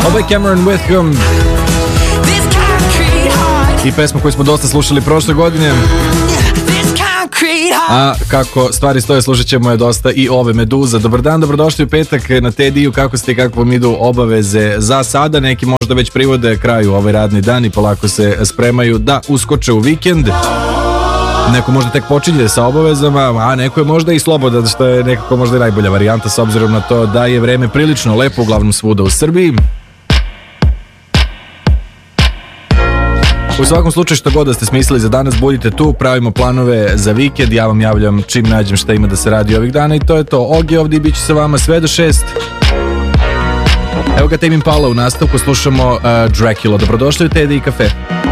Ovo je Cameron Whitcomb i pesma koju smo dosta slušali prošle godine. A kako stvari stoje, slušat ćemo je dosta i ove Meduza. Dobar dan, dobrodošli u petak na Tediju. Kako ste i kako vam idu obaveze za sada? Neki možda već privode kraju ovaj radni dan i polako se spremaju da uskoče u vikend. Neko možda tek počinje sa obavezama, a neko je možda i slobodan, što je nekako možda i najbolja varijanta s obzirom na to da je vreme prilično lepo uglavnom svuda u Srbiji. U svakom slučaju, što god da ste smislili za danas, budite tu, pravimo planove za vikend, ja vam javljam čim nađem šta ima da se radi ovih dana i to je to. Ogi ovdje, bit će sa vama sve do 6. Evo ga Tame Impala u nastavku, slušamo Dracula. Dobrodošli u Teddy i kafe.